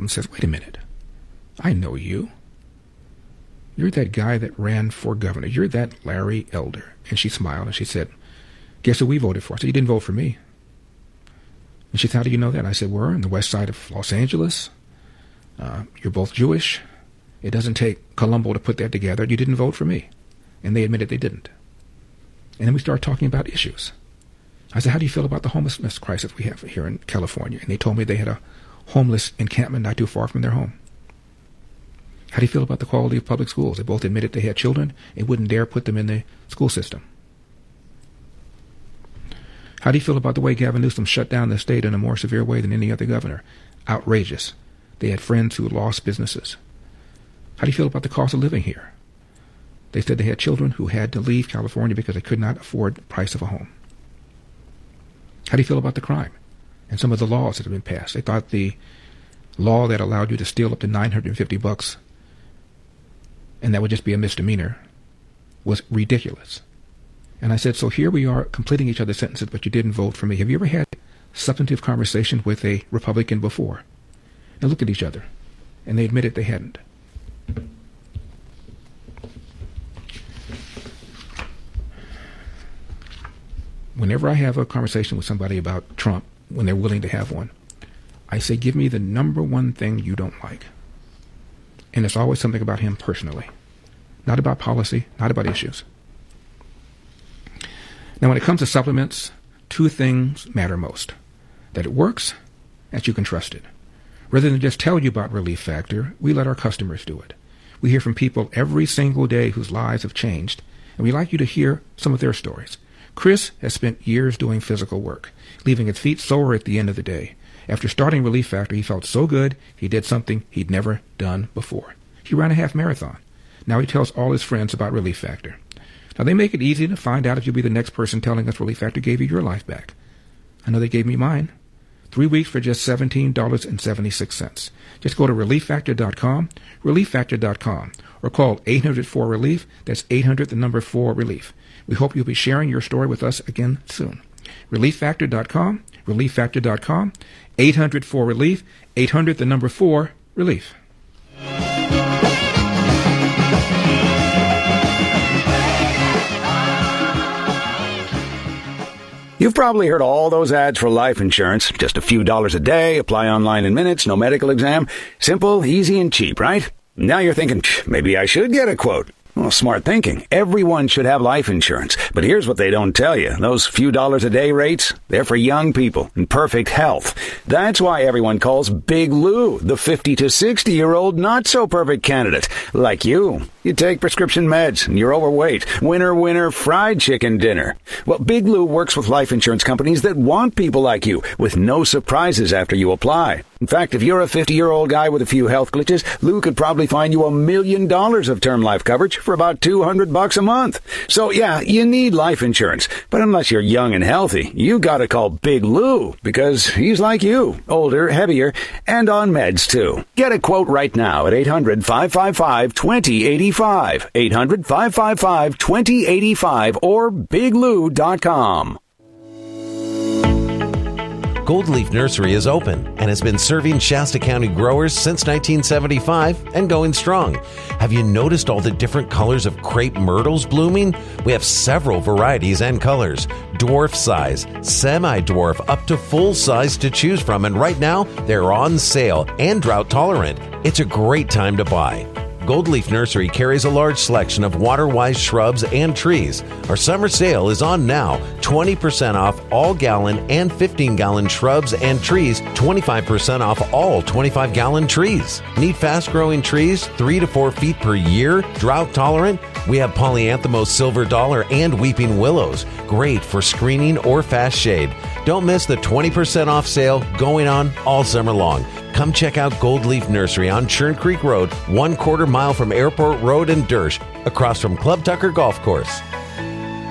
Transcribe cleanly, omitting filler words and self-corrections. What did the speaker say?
them and says, wait a minute. I know you. You're that guy that ran for governor. You're that Larry Elder. And she smiled and she said, guess who we voted for? I said, you didn't vote for me. And she said, how do you know that? And I said, we're on the west side of Los Angeles. You're both Jewish. It doesn't take Colombo to put that together. You didn't vote for me. And they admitted they didn't. And then we started talking about issues. I said, how do you feel about the homelessness crisis we have here in California? And they told me they had a homeless encampment not too far from their home. How do you feel about the quality of public schools? They both admitted they had children and wouldn't dare put them in the school system. How do you feel about the way Gavin Newsom shut down the state in a more severe way than any other governor? Outrageous. They had friends who lost businesses. How do you feel about the cost of living here? They said they had children who had to leave California because they could not afford the price of a home. How do you feel about the crime and some of the laws that have been passed? They thought the law that allowed you to steal up to $950 and that would just be a misdemeanor was ridiculous. And I said, so here we are completing each other's sentences, but you didn't vote for me. Have you ever had substantive conversation with a Republican before? And look at each other. And they admitted they hadn't. Whenever I have a conversation with somebody about Trump, when they're willing to have one, I say, give me the number one thing you don't like. And it's always something about him personally. Not about policy, not about issues. Now, when it comes to supplements, two things matter most. That it works, and that you can trust it. Rather than just tell you about Relief Factor, we let our customers do it. We hear from people every single day whose lives have changed, and we'd like you to hear some of their stories. Chris has spent years doing physical work, leaving his feet sore at the end of the day. After starting Relief Factor, he felt so good, he did something he'd never done before. He ran a half marathon. Now he tells all his friends about Relief Factor. Now, they make it easy to find out if you'll be the next person telling us Relief Factor gave you your life back. I know they gave me mine. 3 weeks for just $17.76. Just go to ReliefFactor.com, ReliefFactor.com, or call 800-4-RELIEF. That's 800-4-RELIEF. We hope you'll be sharing your story with us again soon. ReliefFactor.com, ReliefFactor.com, 800-4-RELIEF, 800-4-RELIEF. You've probably heard all those ads for life insurance. Just a few dollars a day, apply online in minutes, no medical exam. Simple, easy, and cheap, right? Now you're thinking, maybe I should get a quote. Well, smart thinking. Everyone should have life insurance. But here's what they don't tell you. Those few dollars a day rates, they're for young people in perfect health. That's why everyone calls Big Lou the 50 to 60-year-old not-so-perfect candidate. Like you. You take prescription meds and you're overweight. Winner, fried chicken dinner. Well, Big Lou works with life insurance companies that want people like you with no surprises after you apply. In fact, if you're a 50-year-old guy with a few health glitches, Lou could probably find you $1 million of term life coverage for about $200 a month. So, yeah, you need life insurance. But unless you're young and healthy, you gotta call Big Lou because he's like you, older, heavier, and on meds, too. Get a quote right now at 800-555-2085. 800-555-2085 or biglou.com. Gold Leaf Nursery is open and has been serving Shasta County growers since 1975 and going strong. Have you noticed all the different colors of crepe myrtles blooming? We have several varieties and colors. Dwarf size, semi-dwarf, up to full size to choose from. And right now, they're on sale and drought tolerant. It's a great time to buy. Gold Leaf Nursery carries a large selection of water-wise shrubs and trees. Our summer sale is on now. 20% off all gallon and 15-gallon shrubs and trees. 25% off all 25-gallon trees. Need fast-growing trees 3 to 4 feet per year? Drought tolerant? We have Polyanthemos silver dollar and weeping willows. Great for screening or fast shade. Don't miss the 20% off sale going on all summer long. Come check out Gold Leaf Nursery on Churn Creek Road, 1/4 mile from Airport Road in Dersh, across from Club Tucker Golf Course.